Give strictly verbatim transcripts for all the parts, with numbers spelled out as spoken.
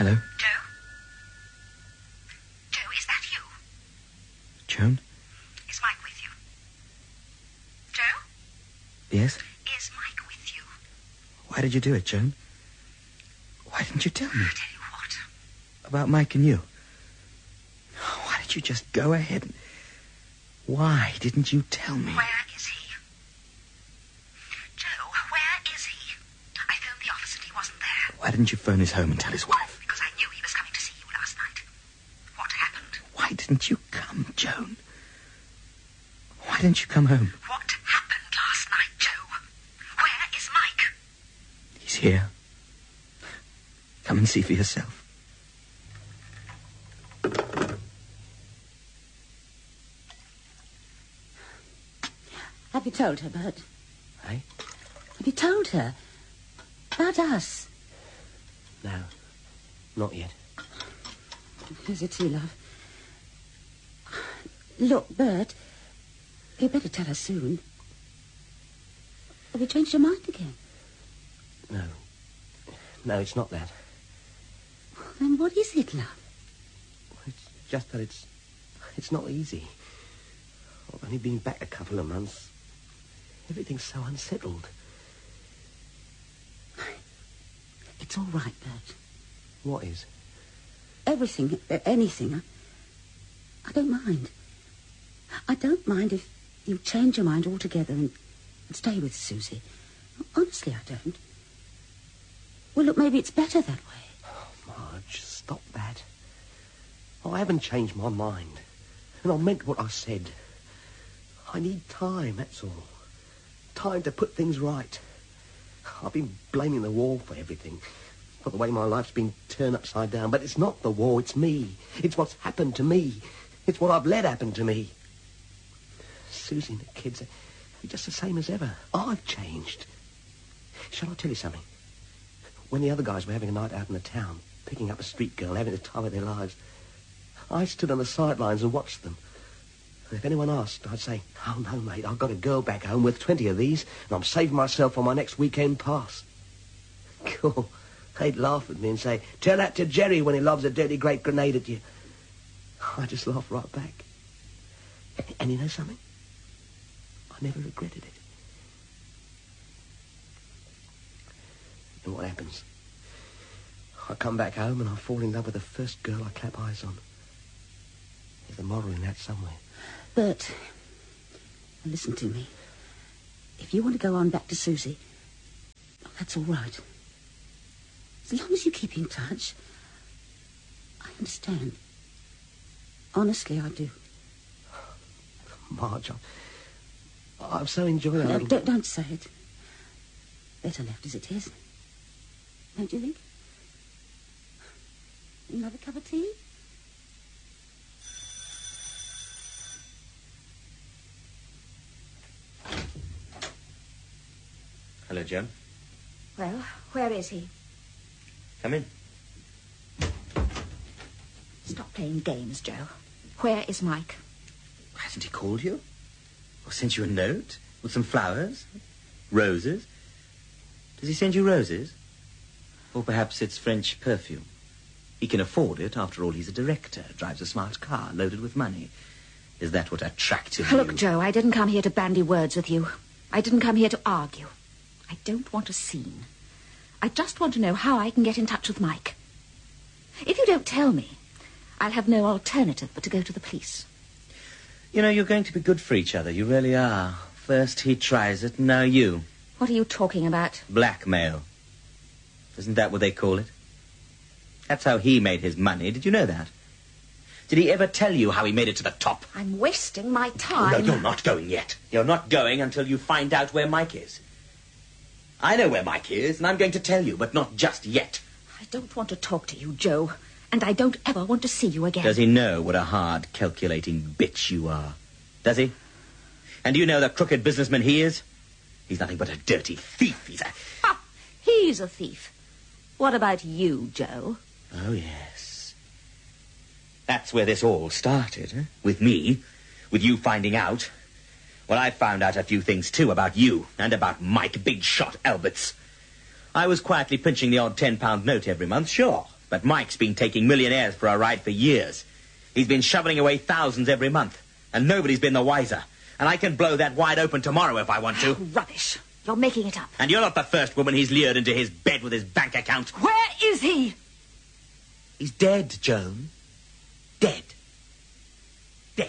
Hello? Joe? Joe, is that you? Joan? Is Mike with you? Joe? Yes? Is Mike with you? Why did you do it, Joan? Why didn't you tell me? I'll tell you what. About Mike and you? Why did you just go ahead and... Why didn't you tell me? Where is he? Joe, where is he? I phoned the office and he wasn't there. Why didn't you phone his home and tell his wife? Because I knew he was coming to see you last night. What happened? Why didn't you come, Joan? Why didn't you come home? What happened last night, Joe? Where is Mike? He's here. Come and see for yourself. Have you told her, Bert? Eh? Have you told her? About us? No, not yet. Here's your tea, love. Look, Bert, you better tell her soon. Have you changed your mind again? No. No, it's not that. Then what is it, love? It's just that it's... It's not easy. I've only been back a couple of months. Everything's so unsettled. It's all right, Bert. What is? Everything, uh, anything. I, I don't mind. I don't mind if you change your mind altogether and, and stay with Susie. Honestly, I don't. Well, look, maybe it's better that way. Oh, Marge, stop that. I haven't changed my mind. And I meant what I said. I need time, that's all. Time to put things right. I've been blaming the war for everything, for the way my life's been turned upside down. But it's not the war, it's me. It's what's happened to me. It's what I've let happen to me. Susie and the kids are just the same as ever. I've changed. Shall I tell you something? When the other guys were having a night out in the town, picking up a street girl, having the time of their lives, I stood on the sidelines and watched them. And if anyone asked, I'd say, oh, no, mate, I've got a girl back home with twenty of these, and I'm saving myself for my next weekend pass. Cool. They'd laugh at me and say, tell that to Jerry when he lobs a dirty great grenade at you. I just laughed right back. And you know something? I never regretted it. And what happens? I come back home and I fall in love with the first girl I clap eyes on. There's a moral in that somewhere. Bert, listen to me. If you want to go on back to Susie, that's all right. As long as you keep in touch, I understand. Honestly, I do. Marge, I, I've so enjoyed our No, little... don't, don't say it. Better left as it is. Don't you think? Another cup of tea? Hello, Joan. Well, where is he? Come in. Stop playing games, Joe. Where is Mike? Hasn't he called you? Or sent you a note? With some flowers? Roses? Does he send you roses? Or perhaps it's French perfume. He can afford it. After all, he's a director, drives a smart car, loaded with money. Is that what attracted you? Look, Joe, I didn't come here to bandy words with you. I didn't come here to argue. I don't want a scene. I just want to know how I can get in touch with Mike. If you don't tell me, I'll have no alternative but to go to the police. You know, you're going to be good for each other. You really are. First he tries it, and now you. What are you talking about? Blackmail. Isn't that what they call it? That's how he made his money. Did you know that? Did he ever tell you how he made it to the top? I'm wasting my time. Oh, no, you're not going yet. You're not going until you find out where Mike is. I know where Mike is, and I'm going to tell you, but not just yet. I don't want to talk to you, Joe, and I don't ever want to see you again. Does he know what a hard, calculating bitch you are? Does he? And do you know the crooked businessman he is? He's nothing but a dirty thief. He's a... Ha! He's a thief. What about you, Joe? Oh, yes. That's where this all started, eh? With me. With you finding out. Well, I found out a few things, too, about you and about Mike Big Shot Alberts. I was quietly pinching the odd ten-pound note every month, sure. But Mike's been taking millionaires for a ride for years. He's been shoveling away thousands every month, and nobody's been the wiser. And I can blow that wide open tomorrow if I want to. Rubbish. You're making it up. And you're not the first woman he's lured into his bed with his bank account. Where is he? He's dead, Joan. Dead. Dead.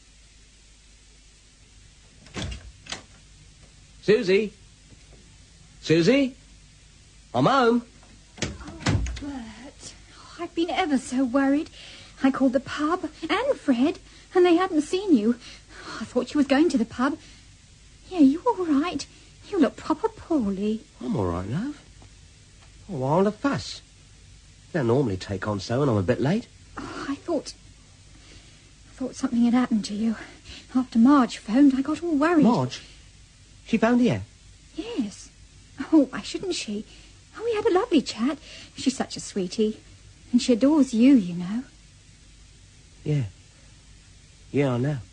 Susie? Susie? I'm home. Oh, Bert. I've been ever so worried. I called the pub and Fred, and they hadn't seen you. I thought you was going to the pub. Yeah, you all right? You look proper poorly. I'm all right, love. Oh, why all the fuss? They don't normally take on so when I'm a bit late. Oh, I thought... I thought something had happened to you. After Marge phoned, I got all worried. Marge? She phoned here? Yes. Oh, why shouldn't she? Oh, we had a lovely chat. She's such a sweetie. And she adores you, you know. Yeah. Yeah, I know.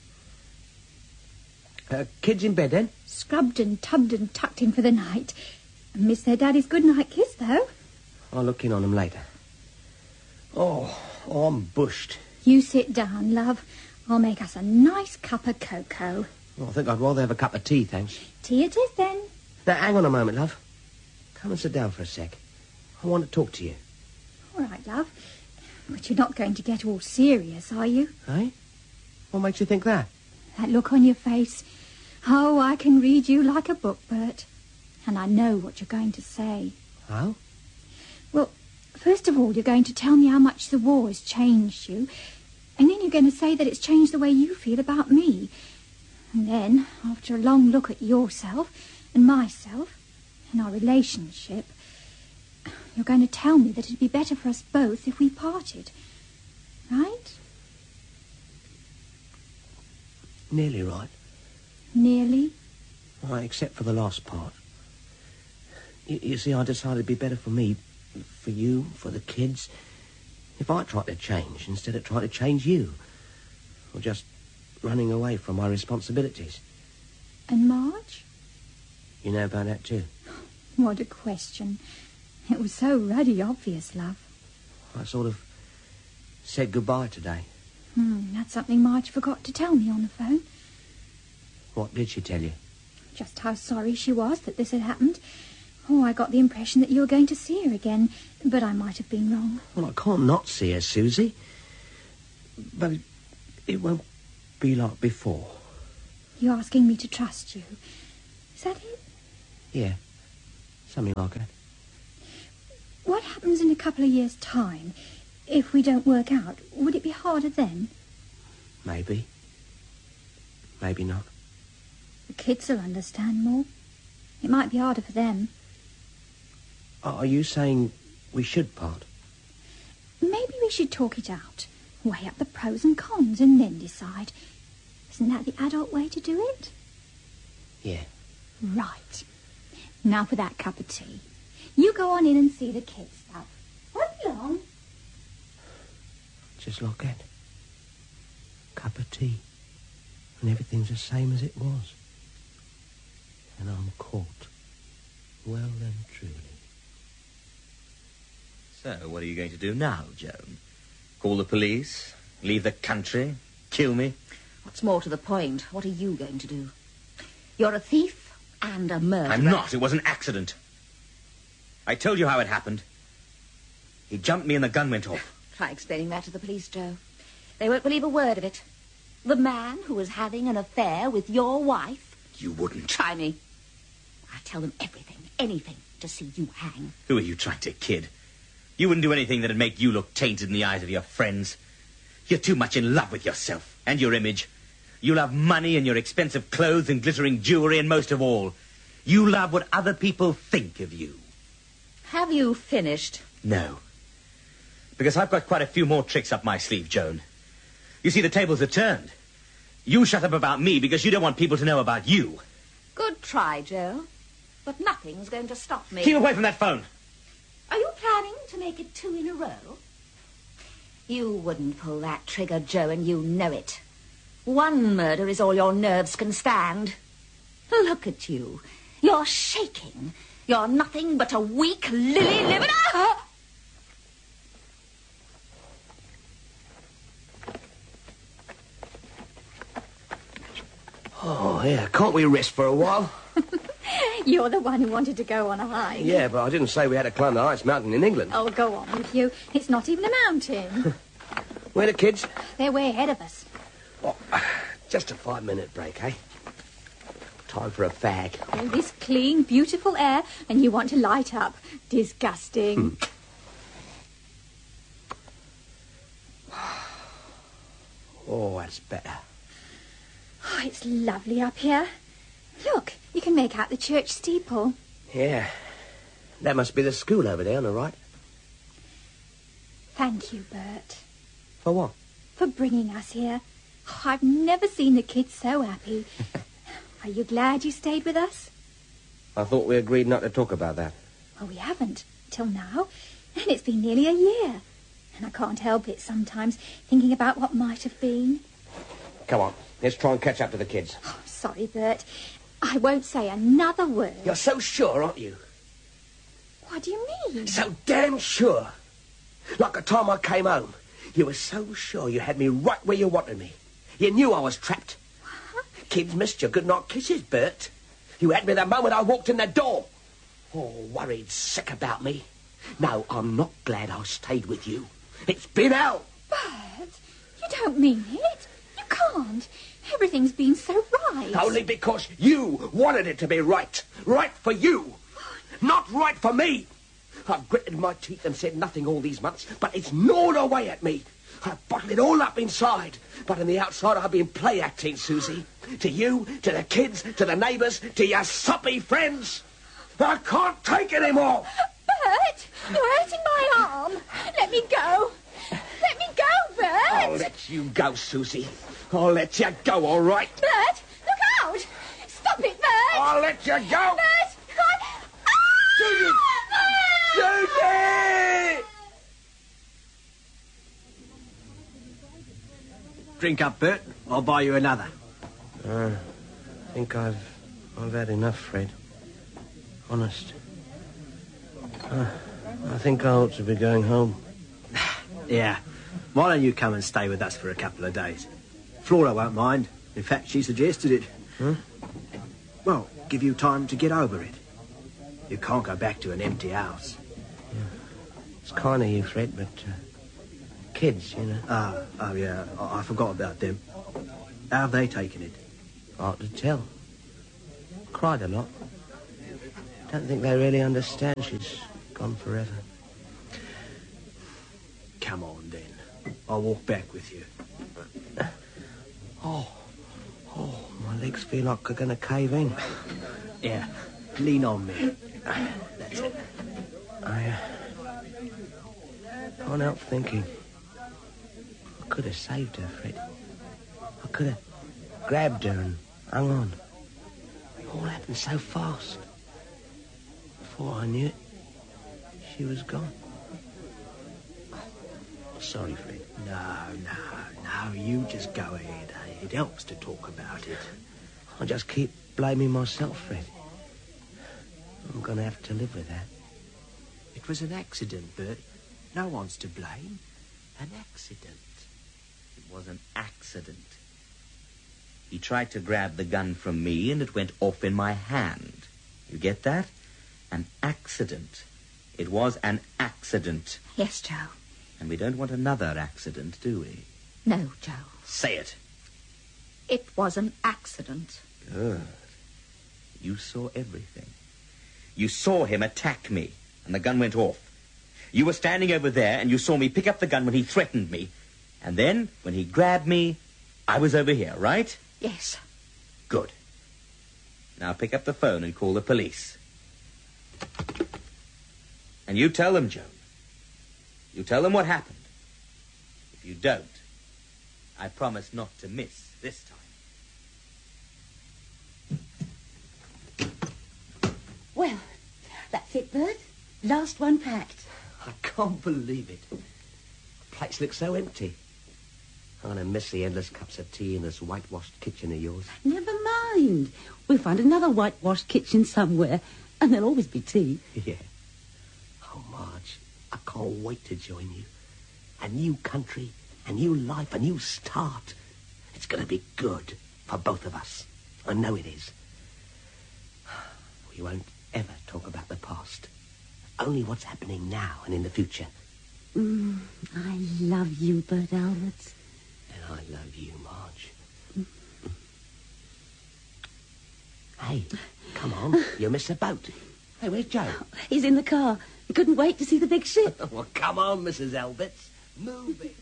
Uh, kids in bed, then? Scrubbed and tubbed and tucked in for the night. Miss their daddy's good-night kiss, though. I'll look in on them later. Oh, oh, I'm bushed. You sit down, love. I'll make us a nice cup of cocoa. Oh, I think I'd rather have a cup of tea, thanks. Tea it is, then. Now, hang on a moment, love. Come and sit down for a sec. I want to talk to you. All right, love. But you're not going to get all serious, are you? Eh? What makes you think that? That look on your face. Oh, I can read you like a book, Bert. And I know what you're going to say. Oh? Well, first of all, you're going to tell me how much the war has changed you. And then you're going to say that it's changed the way you feel about me. And then, after a long look at yourself and myself and our relationship, you're going to tell me that it'd be better for us both if we parted. Right? Nearly right. Nearly? Right, except for the last part. You, you see, I decided it'd be better for me, for you, for the kids, if I tried to change instead of trying to change you. Or just running away from my responsibilities. And Marge? You know about that too? What a question. It was so ruddy obvious, love. I sort of said goodbye today. Hmm, that's something Marge forgot to tell me on the phone. What did she tell you? Just how sorry she was that this had happened. Oh, I got the impression that you were going to see her again, but I might have been wrong. Well, I can't not see her, Susie. But it, it won't be like before. You're asking me to trust you. Is that it? Yeah, something like that. What happens in a couple of years' time? If we don't work out, would it be harder then? Maybe. Maybe not. The kids will understand more. It might be harder for them. Are you saying we should part? Maybe we should talk it out. Weigh up the pros and cons and then decide. Isn't that the adult way to do it? Yeah. Right. Now for that cup of tea. You go on in and see the kids, love. Won't be long. Just like that. Cup of tea. And everything's the same as it was. And I'm caught. Well and truly. So, what are you going to do now, Joan? Call the police? Leave the country? Kill me? What's more to the point, what are you going to do? You're a thief and a murderer. I'm not. It was an accident. I told you how it happened. He jumped me and the gun went off. Try explaining that to the police, Joe. They won't believe a word of it. The man who was having an affair with your wife... You wouldn't. Try me. I'll tell them everything, anything, to see you hang. Who are you trying to kid? You wouldn't do anything that'd make you look tainted in the eyes of your friends. You're too much in love with yourself and your image. You love money and your expensive clothes and glittering jewelry, and most of all, you love what other people think of you. Have you finished? No. Because I've got quite a few more tricks up my sleeve, Joan. You see, the tables are turned. You shut up about me because you don't want people to know about you. Good try, Joe. But nothing's going to stop me. Keep away from that phone. Are you planning to make it two in a row? You wouldn't pull that trigger, Joe, and you know it. One murder is all your nerves can stand. Look at you. You're shaking. You're nothing but a weak, lily-livered... Ah! Oh, yeah, can't we rest for a while? You're the one who wanted to go on a hike. Yeah, but I didn't say we had to climb the highest mountain in England. Oh, go on with you. It's not even a mountain. Where are the kids? They're way ahead of us. Oh, just a five-minute break, eh? Time for a fag. All this clean, beautiful air, and you want to light up. Disgusting. Oh, that's better. Oh, it's lovely up here. Look, you can make out the church steeple. Yeah. That must be the school over there on the right. Thank you, Bert, For what? for bringing us here. Oh, I've never seen the kids so happy. Are you glad you stayed with us? I thought we agreed not to talk about that. Well, we haven't, till now. And it's been nearly a year. And I can't help it sometimes, thinking about what might have been. Come on, let's try and catch up to the kids. Oh, sorry, Bert. I won't say another word. You're so sure, aren't you? What do you mean? So damn sure. Like the time I came home. You were so sure you had me right where you wanted me. You knew I was trapped. What? Kids missed your goodnight kisses, Bert. You had me the moment I walked in the door. Oh, worried sick about me. No, I'm not glad I stayed with you. It's been hell. Bert, you don't mean it. You can't. Everything's been so right. Only because you wanted it to be right. Right for you. Not right for me. I've gritted my teeth and said nothing all these months, but it's gnawed away at me. I've bottled it all up inside. But on the outside, I've been play-acting, Susie. To you, to the kids, to the neighbours, to your soppy friends. I can't take it anymore. Bert, you're hurting my arm. Let me go. Let me go, Bert. I'll let you go, Susie. I'll let you go, all right? Bert, look out. Stop it, Bert. I'll let you go. Bert, I... Susie! Susie! Drink up, Bert. I'll buy you another. Uh, I think I've I've had enough, Fred. Honest. Uh, I think I ought to be going home. Yeah. Why don't you come and stay with us for a couple of days? Flora won't mind. In fact, she suggested it. Huh? Well, give you time to get over it. You can't go back to an empty house. Yeah. It's kind of you, Fred, but uh, kids, you know. Oh, oh yeah, I, I forgot about them. How have they taken it? Hard to tell. Cried a lot. Don't think they really understand she's gone forever. Come on, then. I'll walk back with you. Oh, oh, my legs feel like they're going to cave in. Yeah, lean on me. That's it. I uh, can't help thinking. I could have saved her, Fred. I could have grabbed her and hung on. It all happened so fast. Before I knew it, she was gone. Sorry, Fred. No, no, no, you just go ahead. Eh? It helps to talk about it. I just keep blaming myself, Fred. I'm going to have to live with that. It was an accident, Bert. No one's to blame. An accident. It was an accident. He tried to grab the gun from me and it went off in my hand. You get that? An accident. It was an accident. Yes, Joe. And we don't want another accident, do we? No, Joe. Say it. It was an accident. Good. You saw everything. You saw him attack me, and the gun went off. You were standing over there, and you saw me pick up the gun when he threatened me. And then, when he grabbed me, I was over here, right? Yes. Good. Now pick up the phone and call the police. And you tell them, Joe. You tell them what happened. If you don't, I promise not to miss this time. Well, that's it, Bert. Last one packed. I can't believe it. The place looks so empty. I'm going to miss the endless cups of tea in this whitewashed kitchen of yours. Never mind. We'll find another whitewashed kitchen somewhere, and there'll always be tea. Yeah. Oh, Marge, I can't wait to join you. A new country, a new life, a new start. It's going to be good for both of us. I know it is. We won't ever talk about the past. Only what's happening now and in the future. Mm, I love you, Bert Alberts. And I love you, Marge. Mm. Hey, come on. You missed the boat. Hey, where's Joe? He's in the car. He couldn't wait to see the big ship. Well, come on, Missus Alberts. Move it.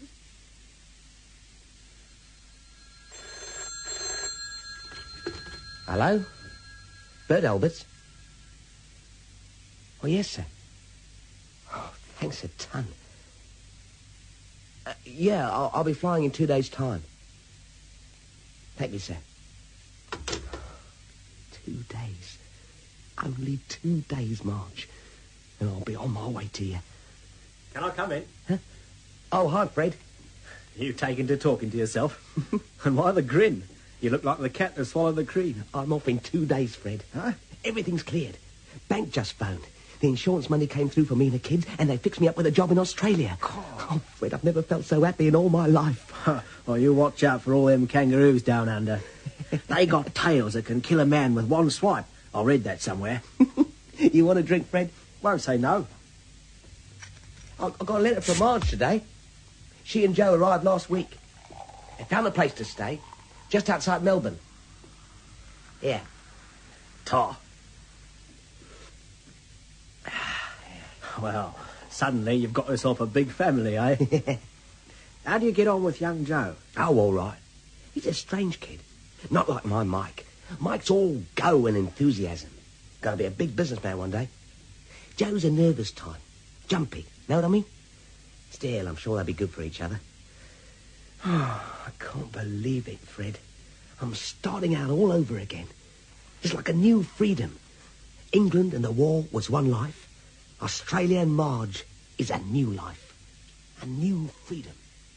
Hello? Bert Alberts? Oh, yes, sir. Oh, thanks a ton. Uh, yeah, I'll, I'll be flying in two days' time. Thank you, sir. Two days. Only two days, Marge. And I'll be on my way to you. Can I come in? Huh? Oh, hi, Fred. You taken to talking to yourself? And why the grin? You look like the cat that swallowed the cream. I'm off in two days, Fred. Huh? Everything's cleared. Bank just phoned. The insurance money came through for me and the kids, and they fixed me up with a job in Australia. Oh, Fred, I've never felt so happy in all my life. Well, you watch out for all them kangaroos down under. They got tails that can kill a man with one swipe. I read that somewhere. You want a drink, Fred? Won't say no. I I got a letter from Marge today. She and Joe arrived last week. They found a place to stay, just outside Melbourne. Yeah. Ta. Well, suddenly you've got yourself a big family, eh? How do you get on with young Joe? Oh, all right. He's a strange kid. Not like my Mike. Mike's all go and enthusiasm. Gonna be a big businessman one day. Joe's a nervous type. Jumpy. Know what I mean? Still, I'm sure they'll be good for each other. Oh, I can't believe it, Fred. I'm starting out all over again. It's like a new freedom. England and the war was one life. Australia and Marge is a new life. A new freedom.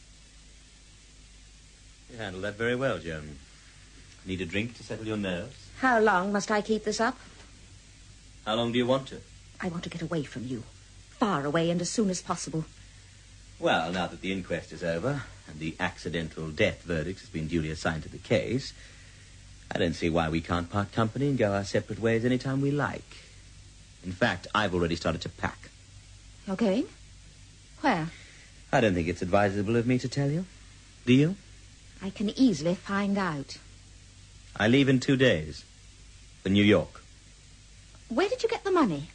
You handled that very well, Joan. Need a drink to settle your nerves? How long must I keep this up? How long do you want to? I want to get away from you. Far away and as soon as possible. Well, now that the inquest is over and the accidental death verdict has been duly assigned to the case, I don't see why we can't part company and go our separate ways any time we like. In fact, I've already started to pack. You're going? Where? I don't think it's advisable of me to tell you. Do you? I can easily find out. I leave in two days. For New York. Where did you get the money?